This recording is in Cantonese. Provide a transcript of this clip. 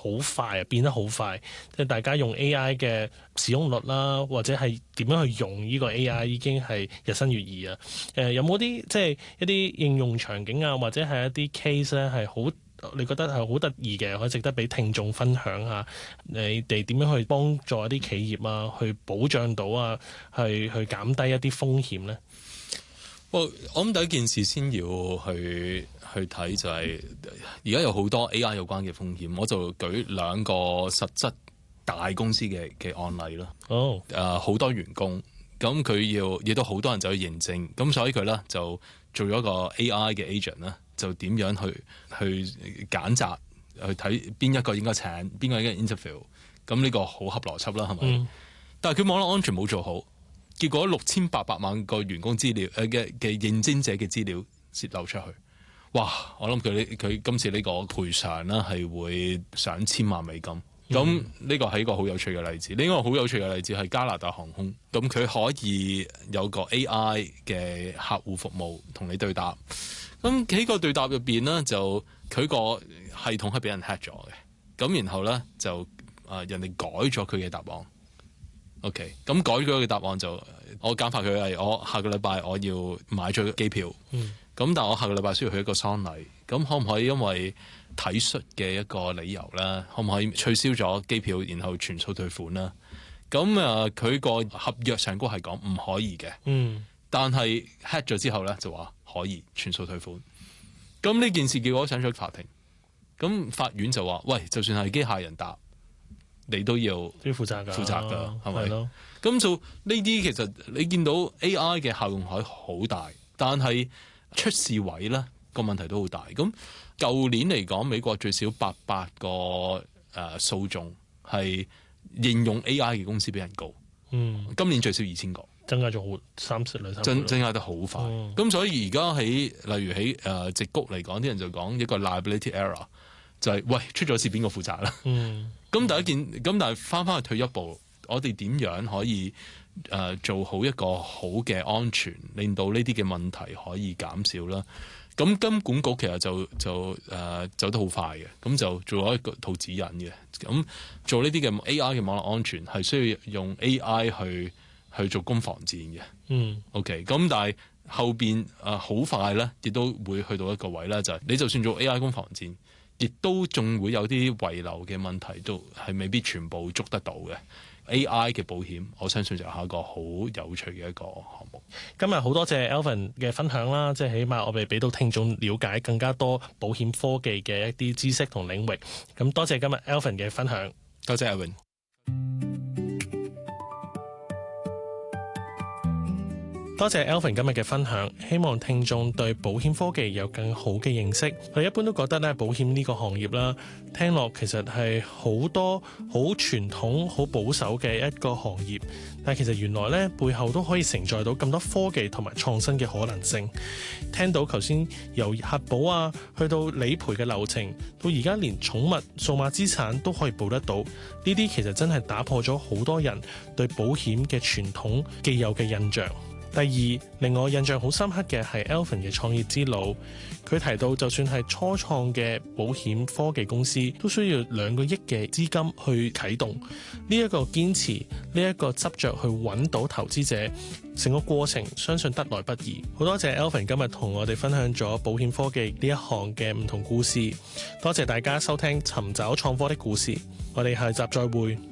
好快啊，變得好快，即係大家用 AI 嘅使用率啦，或者係點樣去用呢個 AI 已經係日新月異啊。有冇啲即係一啲應用場景啊，或者係一啲 case 咧係好？你覺得係好得意嘅，可以值得俾聽眾分享下，你哋點樣去幫助一啲企業啊，去保障到啊，去減低一啲風險咧？ 我諗第一件事先要去睇就係而家有好多 AI 有關嘅風險，我就舉兩個實質大公司嘅案例啦。好多員工，咁佢亦都好多人就去認證，咁所以佢咧就做咗個 AI 嘅 agent 啦。就點樣去揀擇，去睇邊一個應該請，邊個應該 interview， 咁呢個好合邏輯啦，係咪？但係佢網絡安全冇做好，結果6800萬個員工資料嘅認證者嘅資料泄漏出去，哇！我諗佢今次呢個賠償啦係會上千萬美金。咁呢個係一個好有趣嘅例子。另一個好有趣嘅例子係加拿大航空，咁佢可以有個 AI 嘅客戶服務同你對答。咁喺個對答入邊呢，就佢個系統係俾人 hack 咗嘅。咁然後呢，就人哋改咗佢嘅答案。OK， 咁改咗佢嘅答案就我簡化佢係我下個禮拜我要買咗機票。咁但係我下個禮拜需要去一個喪禮，咁可唔可以因為體恤嘅一個理由咧，可唔可以取消咗機票，然後全數退款啦？咁佢個合約上高係講唔可以嘅。但係 hack 咗之後咧，就話可以全數退款。咁呢件事結果上咗法庭，咁法院就話：喂，就算係機械人答，你都要負責㗎，係咪？咁做呢啲其實你見到 AI 嘅效用係好大，但係出事位咧個問題都好大。咁舊年嚟講，美國最少800個訴訟係應用 AI 嘅公司俾人告。今年最少2000個。增加咗好增加得好快。咁所以而家例如喺矽谷嚟講，啲人就講一個 liability error， 就係喂出咗事邊個負責啦？咁第一件，咁但係翻去退一步，我哋點樣可以做好一個好嘅安全，令到呢啲嘅問題可以減少啦？咁金管局其實就走得好快嘅，咁就做咗一套指引嘅。咁做呢啲嘅 AI 嘅網絡安全係需要用 AI 去做攻防戰嘅。OK， 咁但係後邊好快咧，亦都會去到一個位咧，就係你就算做 AI 攻防戰，亦都仲會有啲遺留嘅問題，都係未必全部捉得到嘅。AI 嘅保險，我相信就係一個好有趣嘅一個項目。 今日好多謝 Alvin 嘅分享啦，即係起碼我哋俾到聽眾了解更加多保險科技嘅一啲知識同領域。咁多謝今日 Alvin 嘅分享， 多謝 Alvin。 多謝 Alvin 今日嘅分享，希望聽眾對保險科技有更好嘅認識。我一般都覺得咧，保險呢個行業啦，聽落其實係好多好傳統、好保守嘅一個行業，但其實原來咧背後都可以承載到咁多科技同埋創新嘅可能性。聽到頭先由核保啊，去到理賠嘅流程，到而家連寵物、數碼資產都可以保得到，呢啲其實真係打破咗好多人對保險嘅傳統既有嘅印象。第二，令我印象好深刻嘅係 Alvin 嘅創業之路。佢提到就算係初創嘅保險科技公司，都需要2個億嘅資金去啟動。呢一個堅持，呢一個執着去揾到投資者，成個過程相信得來不易。好多謝 Alvin 今日同我哋分享咗保險科技呢一行嘅唔同故事。多謝大家收聽尋找創科的故事，我哋下集再會。